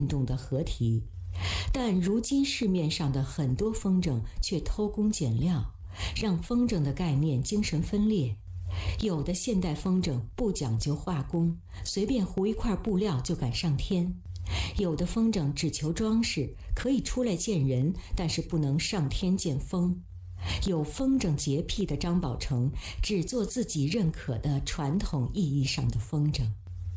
动的合体。但如今市面上的很多风筝却偷工减料，让风筝的概念精神分裂。有的现代风筝不讲究画工，随便糊一块布料就敢上天；有的风筝只求装饰，可以出来见人，但是不能上天见风。有风筝洁癖的张宝成，只做自己认可的传统意义上的风筝。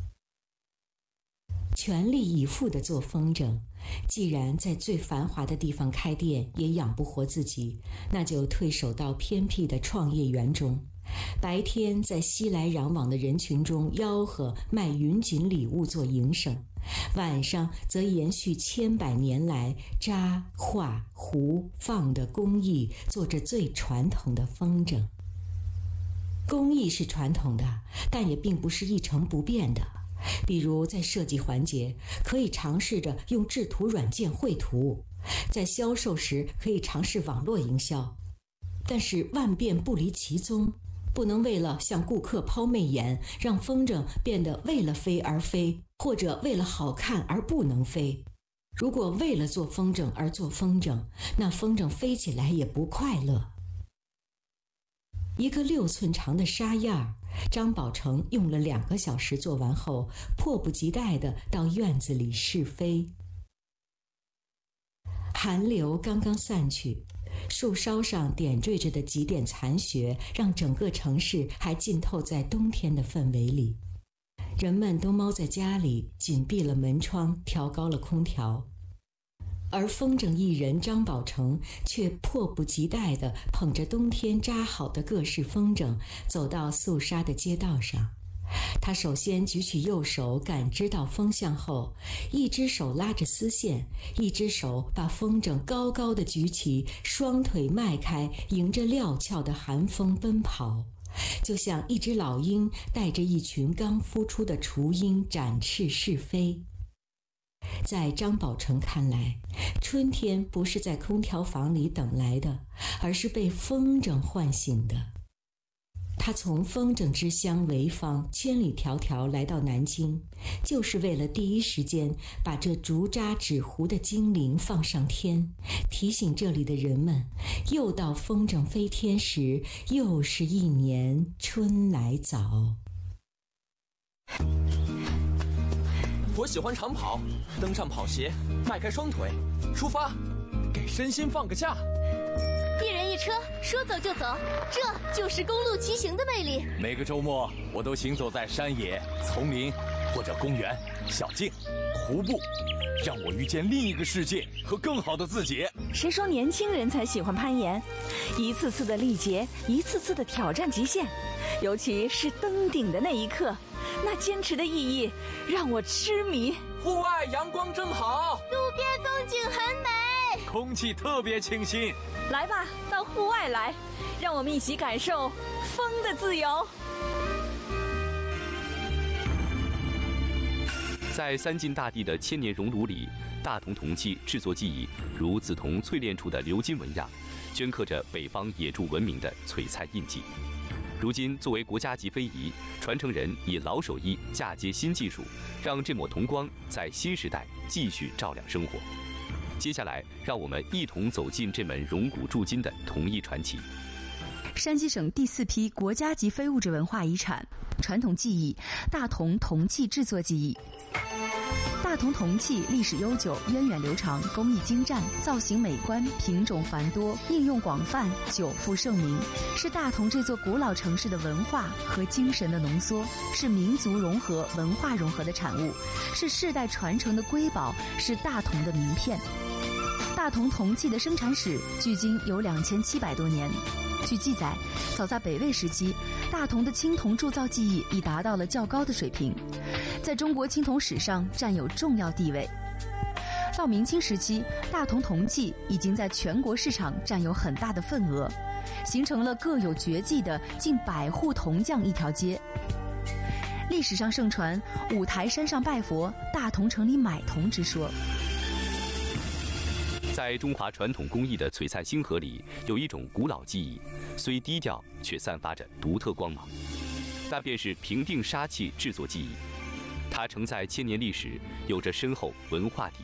全力以赴地做风筝，既然在最繁华的地方开店也养不活自己，那就退守到偏僻的创业园中，白天在熙来攘往的人群中吆喝卖云锦礼物做营生，晚上则延续千百年来扎、画、糊、放的工艺，做着最传统的风筝。工艺是传统的，但也并不是一成不变的。比如在设计环节，可以尝试着用制图软件绘图；在销售时，可以尝试网络营销。但是万变不离其宗，不能为了向顾客抛媚眼，让风筝变得为了飞而飞，或者为了好看而不能飞。如果为了做风筝而做风筝，那风筝飞起来也不快乐。一个6寸长的沙燕儿，张宝成用了2个小时做完后，迫不及待地到院子里试飞。寒流刚刚散去，树梢上点缀着的几点残雪，让整个城市还浸透在冬天的氛围里。人们都猫在家里，紧闭了门窗，调高了空调。而风筝艺人张宝成却迫不及待地捧着冬天扎好的各式风筝，走到肃杀的街道上。他首先举起右手感知到风向后，一只手拉着丝线，一只手把风筝高高地举起，双腿迈开，迎着料峭的寒风奔跑，就像一只老鹰带着一群刚孵出的雏鹰展翅试飞。在张宝成看来，春天不是在空调房里等来的，而是被风筝唤醒的。他从风筝之乡潍坊千里迢迢来到南京，就是为了第一时间把这竹扎纸糊的精灵放上天，提醒这里的人们，又到风筝飞天时，又是一年春来早。 我喜欢长跑，登上跑鞋，迈开双腿，出发，给身心放个假。 一人一车，说走就走，这就是公路骑行的魅力。 每个周末，我都行走在山野、丛林，或者公园、小径、湖泊，让我遇见另一个世界和更好的自己。 谁说年轻人才喜欢攀岩？一次次的历劫，一次次的挑战极限，尤其是登顶的那一刻，那坚持的意义让我痴迷。 户外阳光正好， 路边风景很美， 空气特别清新。 来吧，到户外来，让我们一起感受风的自由。 在三晋大帝的千年熔炉里，大同铜器制作技艺如紫铜淬炼出的鎏金纹样，镌刻着北方野猪文明的璀璨印记。如今作为国家级非遗，传承人以老手艺嫁接新技术，让这抹铜光在新时代继续照亮生活。接下来，让我们一同走进这门熔骨铸金的铜艺传奇。 山西省第4批国家级非物质文化遗产传统技艺大同铜器制作技艺。大同铜器历史悠久，源远流长，工艺精湛，造型美观，品种繁多，应用广泛，久负盛名，是大同这座古老城市的文化和精神的浓缩，是民族融合、文化融合的产物，是世代传承的瑰宝，是大同的名片。大同铜器的生产史距今有2700多年。据记载，早在北魏时期，大同的青铜铸造技艺已达到了较高的水平，在中国青铜史上占有重要地位。到明清时期，大同铜器已经在全国市场占有很大的份额，形成了各有绝技的近100户铜匠一条街。历史上盛传五台山上拜佛，大同城里买铜之说。 在中华传统工艺的璀璨星河里，有一种古老技艺，虽低调却散发着独特光芒，那便是平定杀器制作技艺。 它承载千年历史，有着深厚文化底